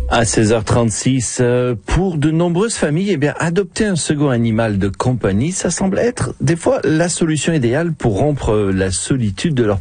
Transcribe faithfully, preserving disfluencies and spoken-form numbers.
À seize heures trente-six, euh, pour de nombreuses familles, eh bien, adopter un second animal de compagnie, ça semble être des fois la solution idéale pour rompre la solitude de leurs